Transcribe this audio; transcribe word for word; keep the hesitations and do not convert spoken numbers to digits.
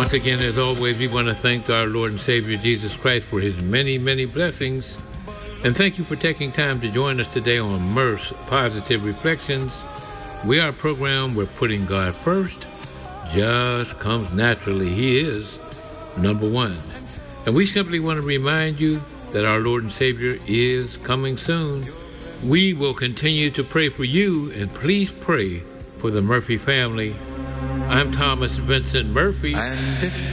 Once again, as always, we want to thank our Lord and Savior Jesus Christ for his many, many blessings. And thank you for taking time to join us today on M R S Positive Reflections. We are a program where putting God first just comes naturally. He is number one. And we simply want to remind you that our Lord and Savior is coming soon. We will continue to pray for you, and please pray for the Murphy family. I'm Thomas Vincent Murphy. And if